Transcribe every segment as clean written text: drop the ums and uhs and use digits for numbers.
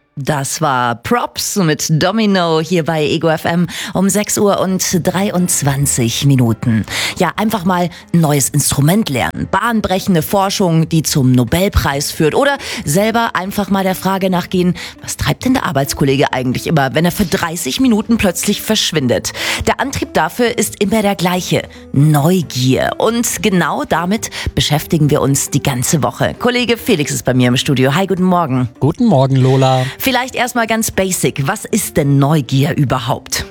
Das war Props mit Domino hier bei Ego FM um 6:23 Uhr. Ja, einfach mal ein neues Instrument lernen, bahnbrechende Forschung, die zum Nobelpreis führt oder selber einfach mal der Frage nachgehen, was treibt denn der Arbeitskollege eigentlich immer, wenn er für 30 Minuten plötzlich verschwindet? Der Antrieb dafür ist immer der gleiche, Neugier. Und genau damit beschäftigen wir uns die ganze Woche. Kollege Felix ist bei mir im Studio. Hi, guten Morgen. Guten Morgen, Lola. Vielleicht erstmal ganz basic. Was ist denn Neugier überhaupt?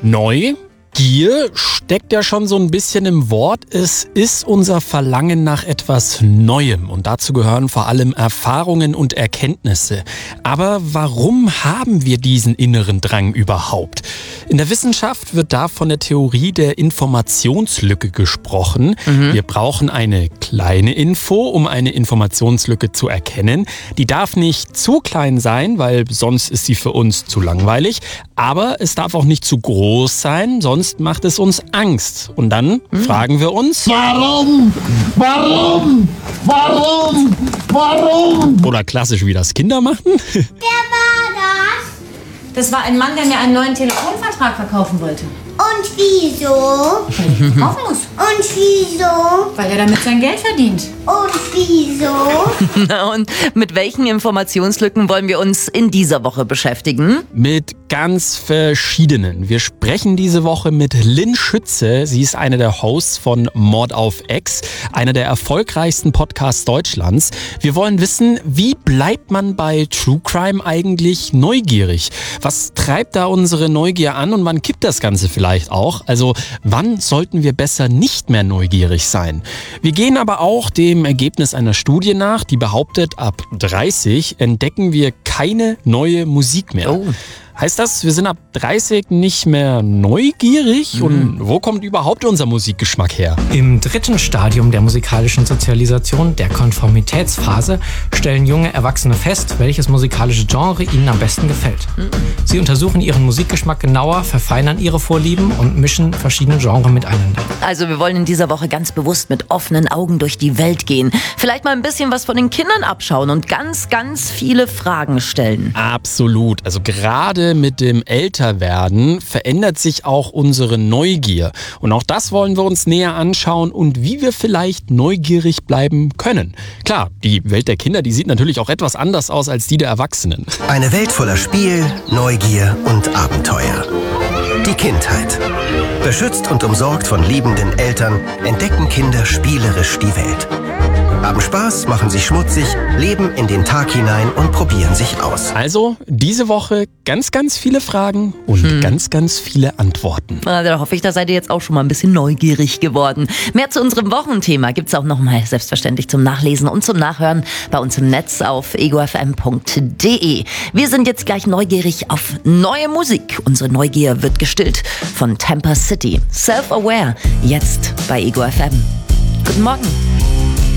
Neugier steckt ja schon so ein bisschen im Wort. Es ist unser Verlangen nach etwas Neuem und dazu gehören vor allem Erfahrungen und Erkenntnisse. Aber warum haben wir diesen inneren Drang überhaupt? In der Wissenschaft wird da von der Theorie der Informationslücke gesprochen. Wir brauchen eine kleine Info, um eine Informationslücke zu erkennen. Die darf nicht zu klein sein, weil sonst ist sie für uns zu langweilig. Aber es darf auch nicht zu groß sein, sonst macht es uns Angst. Und dann fragen wir uns: Warum? Warum? Warum? Warum? Oder klassisch, wie das Kinder machen. Wer war das? Das war ein Mann, der mir einen neuen Telefonvertrag verkaufen wollte. Und wieso? Weil ich ihn verkaufen muss. Und wieso? Weil er damit sein Geld verdient. Und wieso? Na, und mit welchen Informationslücken wollen wir uns in dieser Woche beschäftigen? Mit ganz verschiedenen. Wir sprechen diese Woche mit Lynn Schütze. Sie ist eine der Hosts von Mord auf Ex, einer der erfolgreichsten Podcasts Deutschlands. Wir wollen wissen, wie bleibt man bei True Crime eigentlich neugierig? Was treibt da unsere Neugier an und wann kippt das Ganze vielleicht auch? Also wann sollten wir besser nicht mehr neugierig sein? Wir gehen aber auch dem Ergebnis einer Studie nach, die behauptet, ab 30 entdecken wir keine neue Musik mehr. Oh. Heißt das, wir sind ab 30 nicht mehr neugierig? Und wo kommt überhaupt unser Musikgeschmack her? Im dritten Stadium der musikalischen Sozialisation, der Konformitätsphase, stellen junge Erwachsene fest, welches musikalische Genre ihnen am besten gefällt. Sie untersuchen ihren Musikgeschmack genauer, verfeinern ihre Vorlieben und mischen verschiedene Genres miteinander. Also wir wollen in dieser Woche ganz bewusst mit offenen Augen durch die Welt gehen. Vielleicht mal ein bisschen was von den Kindern abschauen und ganz, ganz viele Fragen stellen. Absolut. Also gerade mit dem Älterwerden verändert sich auch unsere Neugier. Und auch das wollen wir uns näher anschauen und wie wir vielleicht neugierig bleiben können. Klar, die Welt der Kinder, die sieht natürlich auch etwas anders aus als die der Erwachsenen. Eine Welt voller Spiel, Neugier und Abenteuer. Die Kindheit. Beschützt und umsorgt von liebenden Eltern entdecken Kinder spielerisch die Welt. Haben Spaß, machen sich schmutzig, leben in den Tag hinein und probieren sich aus. Also diese Woche ganz, ganz viele Fragen und ganz, ganz viele Antworten. Na, da hoffe ich, da seid ihr jetzt auch schon mal ein bisschen neugierig geworden. Mehr zu unserem Wochenthema gibt's auch nochmal selbstverständlich zum Nachlesen und zum Nachhören bei uns im Netz auf egofm.de. Wir sind jetzt gleich neugierig auf neue Musik. Unsere Neugier wird gestillt von Tampa City. Self-Aware, jetzt bei Ego FM. Guten Morgen.